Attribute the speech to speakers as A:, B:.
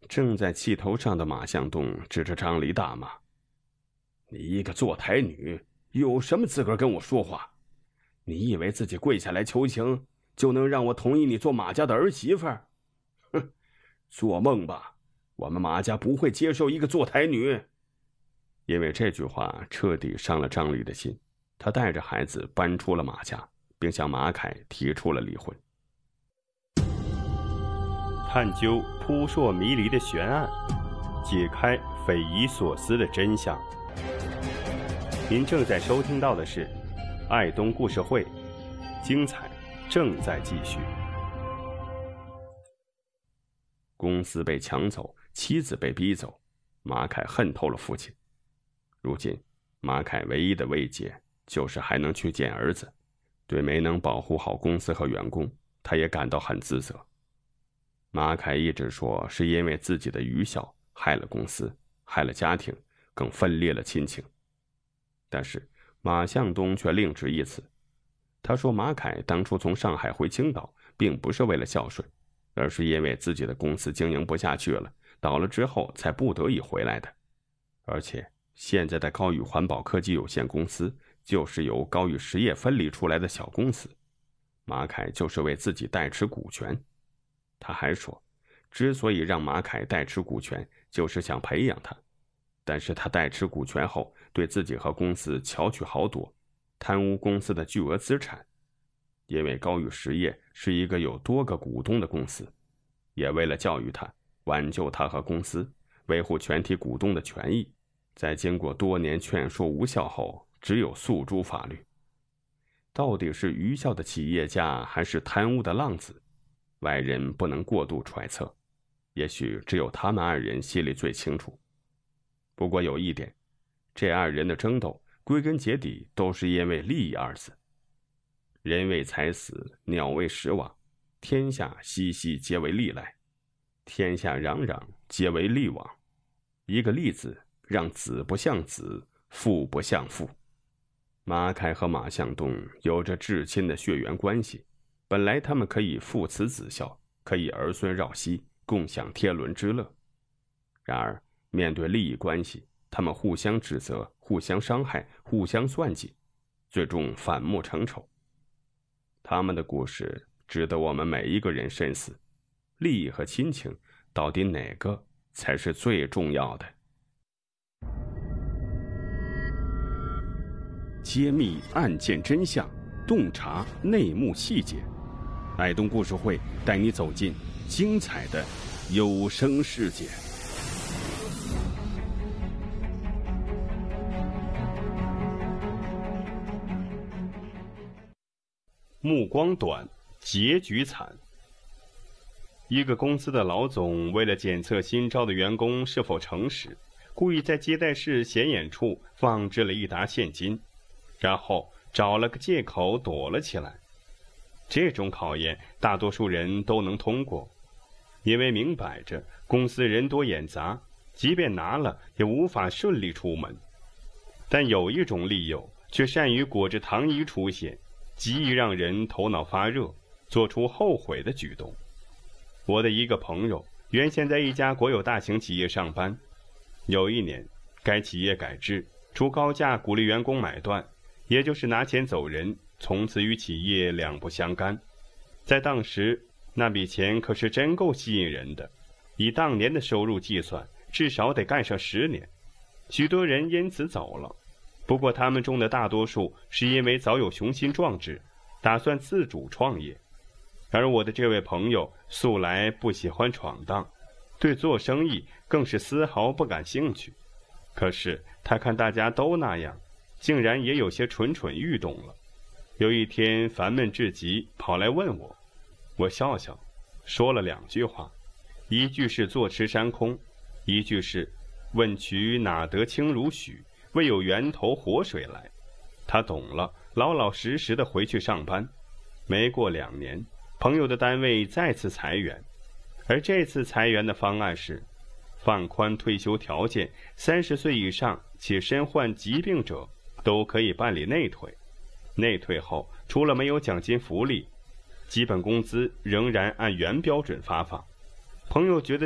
A: 正在气头上的马向东指着张黎大骂：“你一个坐台女，有什么资格跟我说话？你以为自己跪下来求情，就能让我同意你做马家的儿媳妇？哼，做梦吧！我们马家不会接受一个坐台女。”因为这句话彻底伤了张黎的心，他带着孩子搬出了马家，并向马凯提出了离婚。
B: 探究扑朔迷离的悬案，解开匪夷所思的真相。您正在收听到的是《爱东故事会》，精彩正在继续。
A: 公司被抢走，妻子被逼走，马凯恨透了父亲。如今，马凯唯一的慰藉就是还能去见儿子。对没能保护好公司和员工，他也感到很自责。马凯一直说是因为自己的愚孝害了公司，害了家庭，更分裂了亲情。但是马向东却另执一词，他说马凯当初从上海回青岛并不是为了孝顺，而是因为自己的公司经营不下去了，倒了之后才不得已回来的。而且现在的高宇环保科技有限公司就是由高宇实业分离出来的小公司，马凯就是为自己代持股权。他还说，之所以让马凯代持股权，就是想培养他。但是他代持股权后，对自己和公司巧取豪夺，贪污公司的巨额资产。因为高宇实业是一个有多个股东的公司，也为了教育他，挽救他和公司，维护全体股东的权益，在经过多年劝说无效后，只有诉诸法律。到底是愚孝的企业家，还是贪污的浪子？外人不能过度揣测，也许只有他们二人心里最清楚。不过有一点，这二人的争斗归根结底都是因为利益二字。人为财死，鸟为食亡，天下熙熙皆为利来，天下攘攘皆为利往。一个利字让子不像子，父不像父。马凯和马向东有着至亲的血缘关系，本来他们可以父慈子孝，可以儿孙绕膝，共享天伦之乐。然而面对利益关系，他们互相指责，互相伤害，互相算计，最终反目成仇。他们的故事值得我们每一个人深思，利益和亲情到底哪个才是最重要的？揭秘案件真相，洞察内幕细节。爱东故事会带你走进精彩的有声世界。
B: 目光短，结局惨。一个公司的老总为了检测新招的员工是否诚实，故意在接待室显眼处放置了一沓现金，然后找了个借口躲了起来。这种考验大多数人都能通过，因为明摆着公司人多眼杂，即便拿了也无法顺利出门。但有一种利诱却善于裹着糖衣出现，极易让人头脑发热，做出后悔的举动。我的一个朋友原先在一家国有大型企业上班，有一年该企业改制，出高价鼓励员工买断，也就是拿钱走人，从此与企业两不相干。在当时那笔钱可是真够吸引人的，以当年的收入计算，至少得干上10年。许多人因此走了，不过他们中的大多数是因为早有雄心壮志，打算自主创业。而我的这位朋友素来不喜欢闯荡，对做生意更是丝毫不感兴趣。可是他看大家都那样，竟然也有些蠢蠢欲动了。有一天烦闷至极，跑来问我，我笑笑，说了2句话，一句是坐吃山空，一句是问渠哪得清如许，为有源头活水来。他懂了，老老实实的回去上班。没过2年，朋友的单位再次裁员，而这次裁员的方案是放宽退休条件，30岁以上且身患疾病者都可以办理内退。内退后，除了没有奖金福利，基本工资仍然按原标准发放。朋友觉得